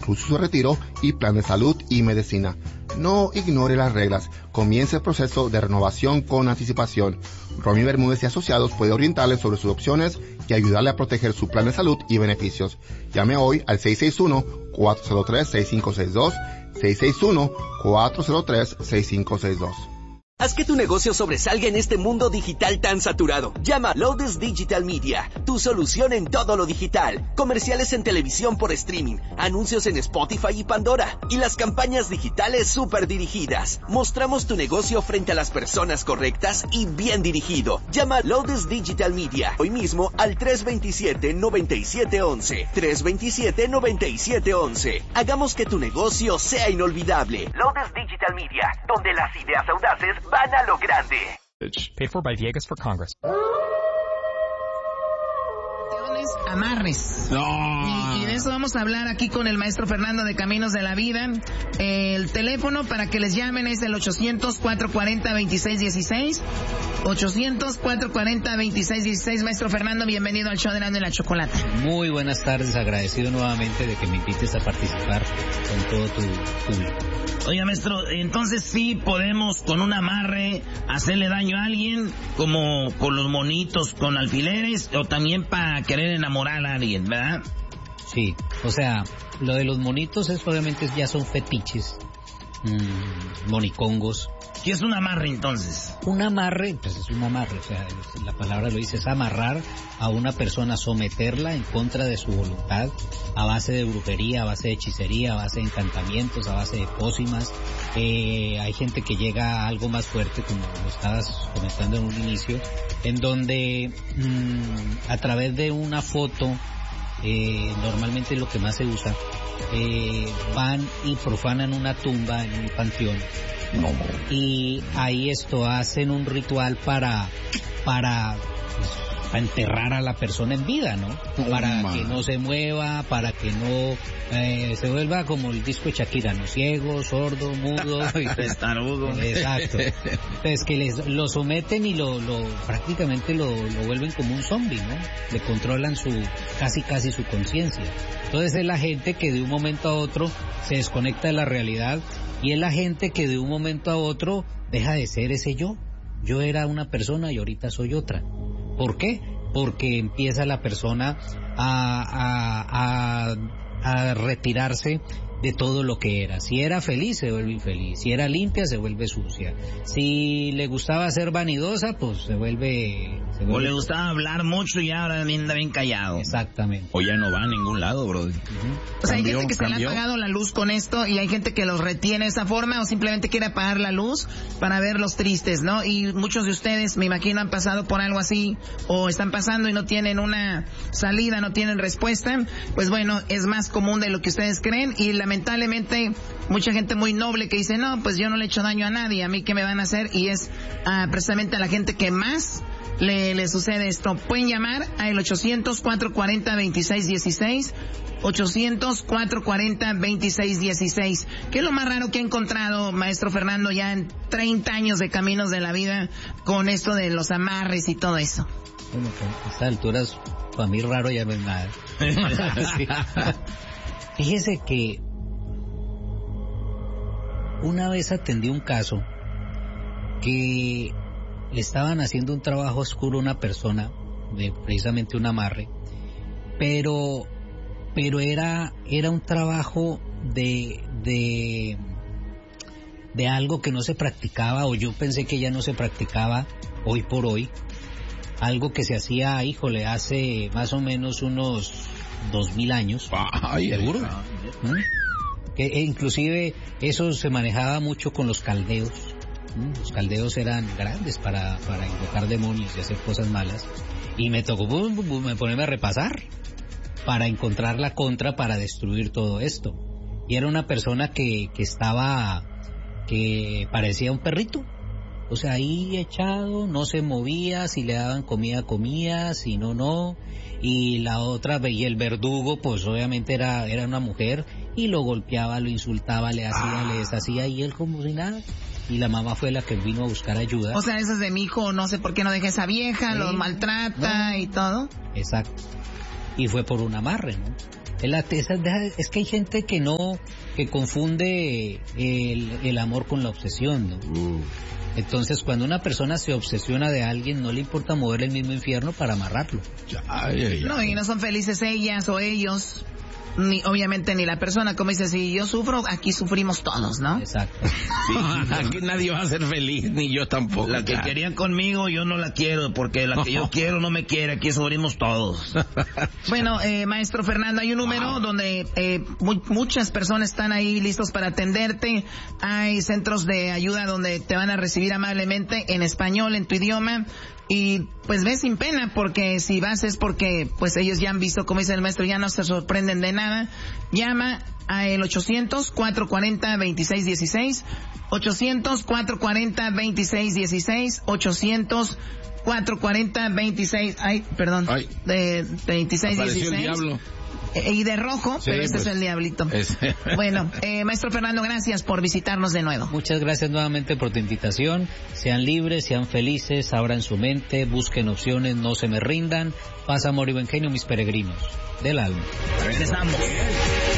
ajuste su retiro y plan de salud y medicina. No ignore las reglas. Comience el proceso de renovación con anticipación. Romy Bermúdez y Asociados puede orientarle sobre sus opciones y ayudarle a proteger su plan de salud y beneficios. Llame hoy al 661-403-6562, 661-403-6562. Haz que tu negocio sobresalga en este mundo digital tan saturado. Llama a Loudest Digital Media, tu solución en todo lo digital. Comerciales en televisión por streaming, anuncios en Spotify y Pandora, y las campañas digitales súper dirigidas. Mostramos tu negocio frente a las personas correctas y bien dirigido. Llama a Loudest Digital Media hoy mismo al 327-9711. 327-9711. Hagamos que tu negocio sea inolvidable. Loudest Digital Media, donde las ideas audaces van a lo grande. Paid for by Viegas for Congress. Amarres. No. Y de eso vamos a hablar aquí con el maestro Fernando de Caminos de la Vida. El teléfono para que les llamen es el 800-440-2616. 800-440-2616. Maestro Fernando, bienvenido al show de Erasmo y la Chocolata. Muy buenas tardes, agradecido nuevamente de que me invites a participar con todo tu público. Oiga, maestro, entonces sí podemos con un amarre hacerle daño a alguien, como con los monitos, con alfileres, o también para querer enamorar a alguien, ¿verdad? Sí, o sea, lo de los monitos es obviamente ya son fetiches, monicongos. ¿Qué es un amarre entonces? Un amarre, pues es un amarre, o sea, la palabra lo dice, es amarrar a una persona, someterla en contra de su voluntad, a base de brujería, a base de hechicería, a base de encantamientos, a base de pócimas. Hay gente que llega a algo más fuerte, como lo estabas comentando en un inicio, en donde a través de una foto, normalmente lo que más se usa, van y profanan una tumba en un panteón. No. Y ahí hacen un ritual para enterrar a la persona en vida, ¿no? Para que no se mueva, para que no se vuelva como el disco de Shakira, ¿no? Ciego, sordo, mudo y testarudo. Exacto. Entonces que lo someten y prácticamente lo vuelven como un zombie, ¿no? Le controlan casi su conciencia. Entonces es la gente que de un momento a otro se desconecta de la realidad, y es la gente que de un momento a otro deja de ser ese yo. Yo era una persona y ahorita soy otra. ¿Por qué? Porque empieza la persona a retirarse de todo lo que era. Si era feliz, se vuelve infeliz. Si era limpia, se vuelve sucia. Si le gustaba ser vanidosa, pues se vuelve... O le gustaba hablar mucho y ahora anda bien callado. Exactamente. O ya no va a ningún lado, bro. O sea, hay gente que se le ha apagado la luz con esto, y hay gente que los retiene de esa forma, o simplemente quiere apagar la luz para verlos tristes, ¿no? Y muchos de ustedes, me imagino, han pasado por algo así, o están pasando y no tienen una salida, no tienen respuesta. Pues bueno, es más común de lo que ustedes creen, y lamentablemente mucha gente muy noble que dice, no, pues yo no le he hecho daño a nadie, a mí qué me van a hacer, y es precisamente a la gente que más le sucede esto. Pueden llamar al 800-440-2616, 800-440-2616. ¿Qué es lo más raro que ha encontrado, maestro Fernando, ya en 30 años de Caminos de la Vida, con esto de los amarres y todo eso? Bueno, a estas alturas, para mí raro ya no es nada. Sí. Fíjese que una vez atendí un caso que le estaban haciendo un trabajo oscuro a una persona, de precisamente un amarre, pero era un trabajo de algo que no se practicaba, o yo pensé que ya no se practicaba hoy por hoy, algo que se hacía, hace más o menos unos 2000 años. Ay, ¿seguro? Que inclusive eso se manejaba mucho con los caldeos. Los caldeos eran grandes para invocar demonios y hacer cosas malas, y me tocó ponerme a repasar para encontrar la contra para destruir todo esto. Y era una persona que parecía un perrito, o sea, ahí echado, no se movía, si le daban comida comía, si no, y la otra, y el verdugo pues obviamente era una mujer, y lo golpeaba, lo insultaba, le hacía, le deshacía, y él como si nada. Y la mamá fue la que vino a buscar ayuda. O sea, eso es de mi hijo, no sé por qué no deja esa vieja, los maltrata y todo. Exacto. Y fue por un amarre, ¿no? Es que hay gente que confunde el amor con la obsesión, ¿no? Entonces, cuando una persona se obsesiona de alguien, no le importa mover el mismo infierno para amarrarlo. No, y no son felices ellas o ellos, obviamente ni la persona. Como dice, si yo sufro, aquí sufrimos todos, ¿no? Exacto. Sí, aquí nadie va a ser feliz, ni yo tampoco. La que querían conmigo, yo no la quiero, porque la que yo quiero no me quiere, aquí sufrimos todos. Bueno, maestro Fernando, hay un número donde muchas personas están ahí listos para atenderte. Hay centros de ayuda donde te van a recibir amablemente en español, en tu idioma. Y pues ve sin pena, porque si vas es porque pues ellos ya han visto, como dice el maestro, ya no se sorprenden de nada. Llama a el 800-440-2616, 800-440-2616, 800-440-26, de 2616. Y de rojo, sí, pero este es el diablito. Bueno, maestro Fernando, gracias por visitarnos de nuevo. Muchas gracias nuevamente por tu invitación. Sean libres, sean felices, abran su mente, busquen opciones, no se me rindan. Paz, amor y buen genio, mis peregrinos del alma. Regresamos.